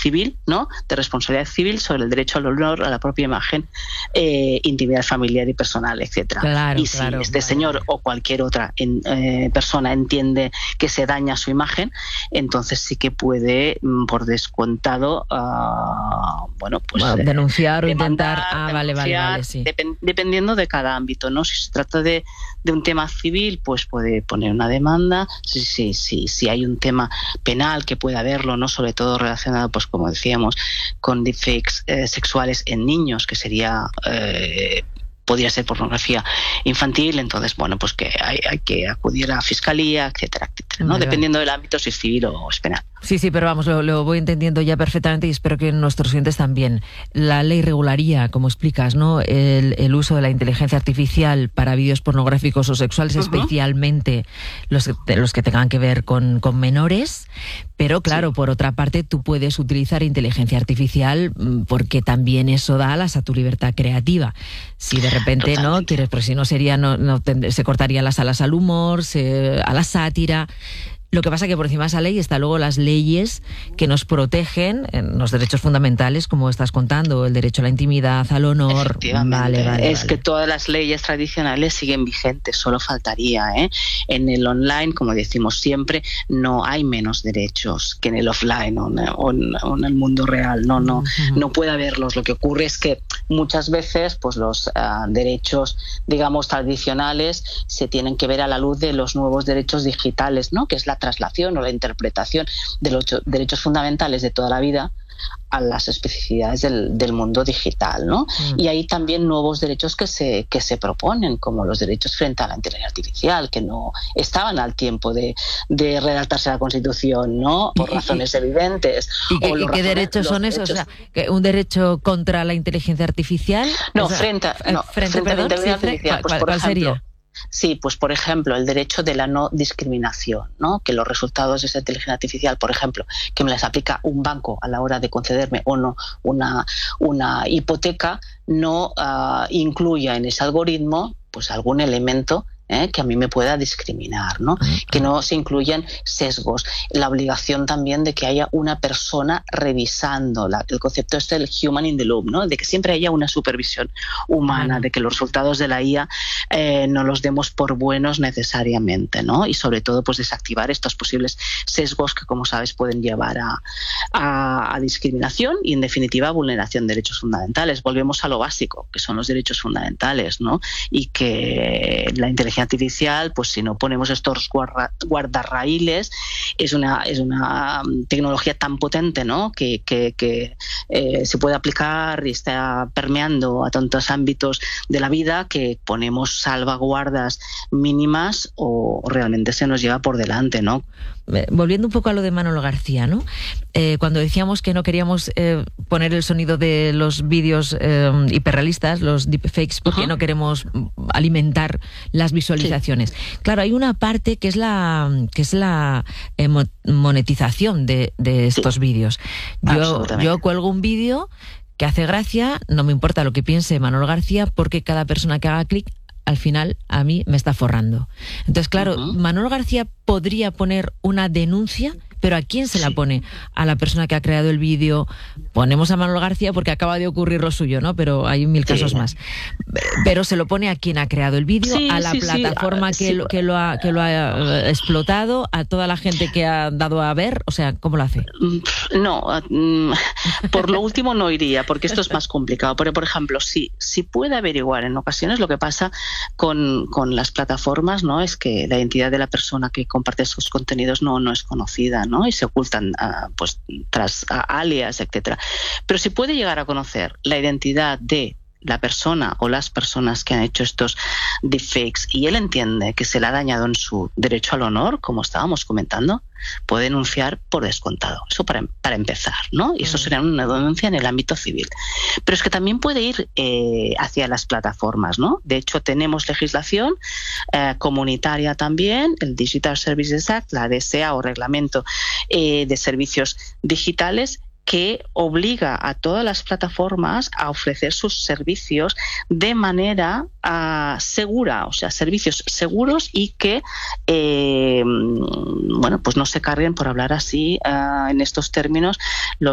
civil, ¿no?, de responsabilidad civil sobre el derecho al honor, a la propia imagen, intimidad familiar y personal, etcétera. Claro, y si este señor o cualquier otra persona entiende que se daña su imagen, entonces sí que puede, por descontado, denunciar o intentar. Vale, sí. Dependiendo de cada ámbito, ¿no? Si se trata de un tema civil, pues puede poner una demanda. Si hay un tema penal, que puede haberlo, ¿no?, sobre todo relacionado, pues como decíamos, con deepfakes sexuales en niños, que sería podría ser pornografía infantil, entonces, pues que hay que acudir a fiscalía, etcétera, etcétera, ¿no? Dependiendo del ámbito, si es civil o es penal. Sí, pero vamos, lo voy entendiendo ya perfectamente y espero que nuestros oyentes también. La ley regularía, como explicas, ¿no?, el uso de la inteligencia artificial para vídeos pornográficos o sexuales, especialmente los que tengan que ver con menores, pero claro, por otra parte, tú puedes utilizar inteligencia artificial porque también eso da alas a tu libertad creativa. Si de repente no quieres, pues si no sería, se cortarían las alas al humor, a la sátira. Lo que pasa es que por encima de esa ley están luego las leyes que nos protegen en los derechos fundamentales, como estás contando, el derecho a la intimidad, al honor. Vale. Que todas las leyes tradicionales siguen vigentes, solo faltaría, ¿eh? En el online, como decimos siempre, no hay menos derechos que en el offline o en el mundo real. No puede haberlos. Lo que ocurre es que muchas veces, pues los derechos, digamos, tradicionales se tienen que ver a la luz de los nuevos derechos digitales, ¿no?, que es la traslación o la interpretación de los derechos fundamentales de toda la vida a las especificidades del mundo digital, ¿no? Y hay también nuevos derechos que se proponen, como los derechos frente a la inteligencia artificial, que no estaban al tiempo de redactarse la Constitución, ¿no?, por razones evidentes. ¿Y qué derechos son esos? O sea, ¿un derecho contra la inteligencia artificial? No, frente a la inteligencia artificial. ¿Cuál sería? Sí, pues por ejemplo, el derecho de la no discriminación, ¿no?, que los resultados de esa inteligencia artificial, por ejemplo, que me las aplica un banco a la hora de concederme o no una hipoteca, no incluya en ese algoritmo pues algún elemento que a mí me pueda discriminar, ¿no? Que no se incluyan sesgos. La obligación también de que haya una persona revisando. El concepto es el human in the loop, ¿no?, de que siempre haya una supervisión humana, de que los resultados de la IA no los demos por buenos necesariamente, ¿no? Y sobre todo, pues desactivar estos posibles sesgos que, como sabes, pueden llevar a discriminación y, en definitiva, a vulneración de derechos fundamentales. Volvemos a lo básico, que son los derechos fundamentales, ¿no? Y que la inteligencia artificial, pues si no ponemos estos guardarraíles, es una tecnología tan potente, ¿no?, que se puede aplicar y está permeando a tantos ámbitos de la vida que ponemos salvaguardas mínimas o realmente se nos lleva por delante, ¿no? Volviendo un poco a lo de Manolo García, ¿no? Cuando decíamos que no queríamos poner el sonido de los vídeos hiperrealistas, los deepfakes, porque no queremos alimentar las visualizaciones. Sí. Claro, hay una parte que es la monetización de estos vídeos. Yo cuelgo un vídeo que hace gracia, no me importa lo que piense Manolo García, porque cada persona que haga clic, al final a mí me está forrando. Entonces, claro, Manolo García podría poner una denuncia, pero ¿a quién se la pone? A la persona que ha creado el vídeo. Ponemos a Manolo García porque acaba de ocurrir lo suyo, ¿no? Pero hay 1000 casos más. Pero se lo pone a quien ha creado el vídeo, a la plataforma que lo ha explotado, a toda la gente que ha dado a ver. O sea, ¿cómo lo hace? No, por lo último no iría, porque esto es más complicado. Pero, por ejemplo, si puede averiguar en ocasiones, lo que pasa con las plataformas, ¿no?, es que la identidad de la persona que comparte sus contenidos no es conocida, ¿no?, y se ocultan pues tras alias, etcétera. Pero si puede llegar a conocer la identidad de la persona o las personas que han hecho estos deepfakes y él entiende que se le ha dañado en su derecho al honor, como estábamos comentando, puede denunciar por descontado. Eso para empezar, ¿no? Y eso sería una denuncia en el ámbito civil. Pero es que también puede ir hacia las plataformas, ¿no? De hecho, tenemos legislación comunitaria también, el Digital Services Act, la DSA o Reglamento de Servicios Digitales, que obliga a todas las plataformas a ofrecer sus servicios de manera segura, o sea, servicios seguros y que pues no se carguen, por hablar así en estos términos,